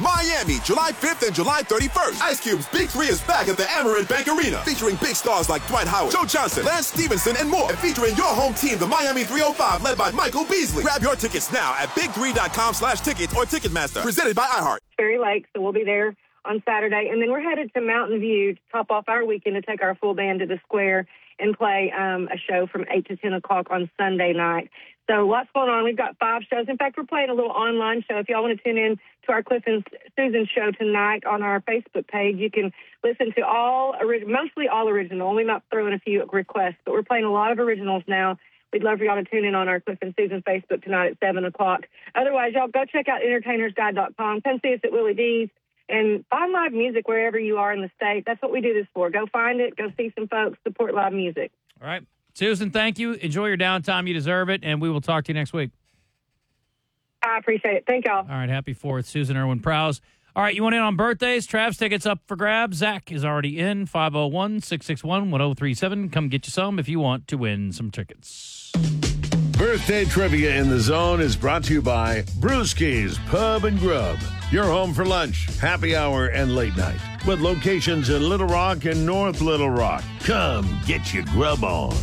Miami, July 5th and July 31st. Ice Cube's Big 3 is back at the Amerant Bank Arena, featuring big stars like Dwight Howard, Joe Johnson, Lance Stevenson, and more. And featuring your home team, the Miami 305, led by Michael Beasley. Grab your tickets now at big3.com/tickets or Ticketmaster. Presented by iHeart. Ferry Lake, so we'll be there on Saturday. And then we're headed to Mountain View to top off our weekend to take our full band to the square and play a show from 8 to 10 o'clock on Sunday night. So lots going on. We've got 5 shows. In fact, we're playing a little online show. If y'all want to tune in to our Cliff and Susan show tonight on our Facebook page, you can listen to mostly all original. We might throw in a few requests, but we're playing a lot of originals now. We'd love for y'all to tune in on our Cliff and Susan Facebook tonight at 7 o'clock. Otherwise, y'all go check out entertainersguide.com. Come see us at Willie D's and find live music wherever you are in the state. That's what we do this for. Go find it. Go see some folks. Support live music. All right. Susan, thank you. Enjoy your downtime. You deserve it, and we will talk to you next week. I appreciate it. Thank y'all. All right. Happy 4th, Susan Irwin Prowse. All right. You want in on birthdays? Trav's tickets up for grabs. Zach is already in. 501-661-1037. Come get you some if you want to win some tickets. Birthday trivia in the zone is brought to you by Brewski's Pub and Grub. Your home for lunch, happy hour, and late night. With locations in Little Rock and North Little Rock. Come get your grub on.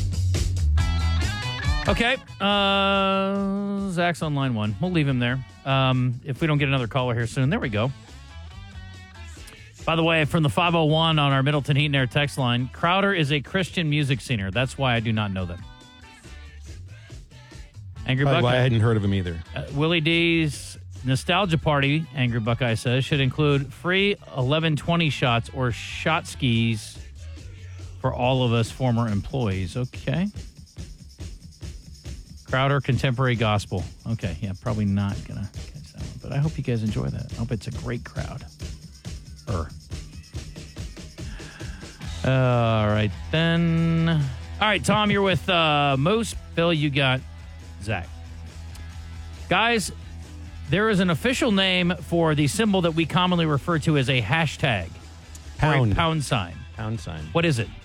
Okay. Zach's on line 1. We'll leave him there. If we don't get another caller here soon. There we go. By the way, from the 501 on our Middleton Heat and Air text line, Crowder is a Christian music singer. That's why I do not know them. Angry Buckeye. Why I hadn't heard of him either. Willie D's Nostalgia Party, Angry Buckeye says, should include free 1120 shots or shot skis for all of us former employees. Okay. Crowder, Contemporary Gospel. Okay, yeah, probably not going to catch that one. But I hope you guys enjoy that. I hope it's a great crowd. All right, then. All right, Tom, you're with Moose. Phil, you got Zach. Guys, there is an official name for the symbol that we commonly refer to as a hashtag. Pound. Or a pound sign. Pound sign. What is it?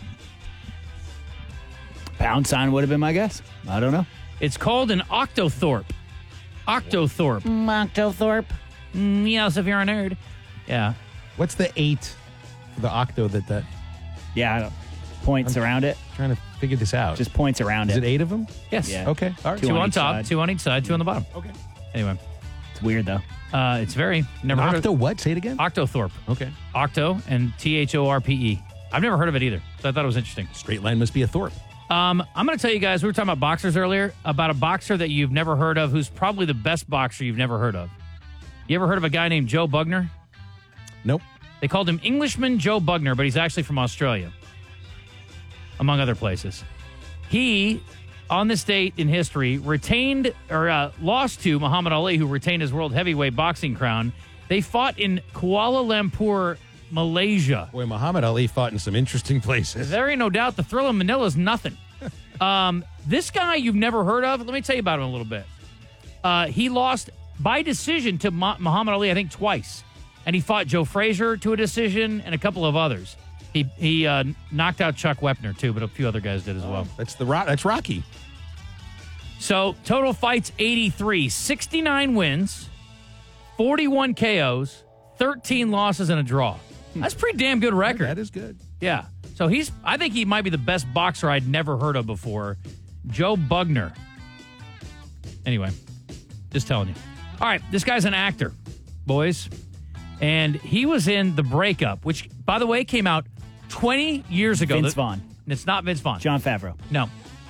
Pound sign would have been my guess. I don't know. It's called an octothorpe. Octothorpe. Octothorpe. Yes, if you're a nerd. Yeah. What's the 8 for the octo that? Yeah, I don't. Points around it. Trying to figure this out. Just points around Is it. it 8 of them? Yes. Yeah. Okay. All right. 2 on each top, side. 2 on each side, 2 on the bottom. Okay. Anyway. It's weird, though. It's very... Never heard Octo of what? Say it again. Octothorpe. Okay. Octo and Thorpe. I've never heard of it either, so I thought it was interesting. Straight line must be a Thorpe. I'm going to tell you guys, we were talking about boxers earlier, about a boxer that you've never heard of who's probably the best boxer you've never heard of. You ever heard of a guy named Joe Bugner? Nope. They called him Englishman Joe Bugner, but he's actually from Australia, among other places. He, on this date in history, lost to Muhammad Ali, who retained his world heavyweight boxing crown. They fought in Kuala Lumpur, Malaysia. Boy, Muhammad Ali fought in some interesting places. There ain't no doubt the thrill of Manila is nothing. This guy you've never heard of, let me tell you about him a little bit. He lost by decision to Muhammad Ali, I think, twice. And he fought Joe Frazier to a decision and a couple of others. He knocked out Chuck Wepner, too, but a few other guys did as well. That's Rocky. So, total fights, 83. 69 wins, 41 KOs, 13 losses, and a draw. That's a pretty damn good record. That is good. Yeah. So, I think he might be the best boxer I'd never heard of before. Joe Bugner. Anyway, just telling you. All right, this guy's an actor, boys. And he was in The Breakup, which, by the way, came out 20 years ago. Vince Vaughn. It's not Vince Vaughn. Jon Favreau. No.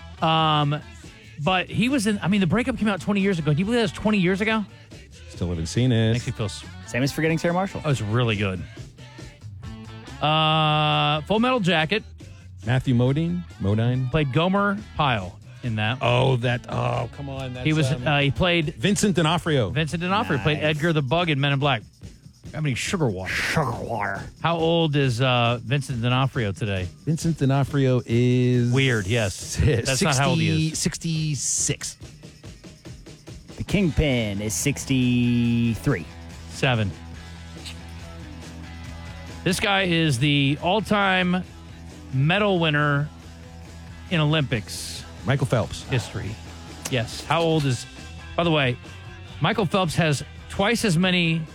But he was in, The Breakup came out 20 years ago. Do you believe that was 20 years ago? Still haven't seen it. Makes me feel... Same as Forgetting Sarah Marshall. Oh, it's really good. Full Metal Jacket. Matthew Modine. Played Gomer Pyle in that. Oh, come on. That's, he played... Vincent D'Onofrio. Nice. Played Edgar the Bug in Men in Black. How many sugar water? How old is Vincent D'Onofrio today? Vincent D'Onofrio is... Weird, yes. That's not how old he is. 66. The Kingpin is 63. 7. This guy is the all-time medal winner in Olympics. Michael Phelps. History. Yes. How old is... By the way, Michael Phelps has twice as many